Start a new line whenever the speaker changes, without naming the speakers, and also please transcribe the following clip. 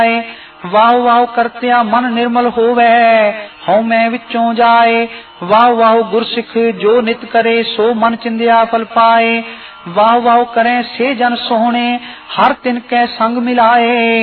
वाह वाह करत्या मन निर्मल होवे, हਉ मैं विचों जाए। वाह वाह गुरसिख जो नित करे, सो मन चिंदिया फल पाए। वाह वाह करें से जन सोहणे, हर तिनके संग मिलाए।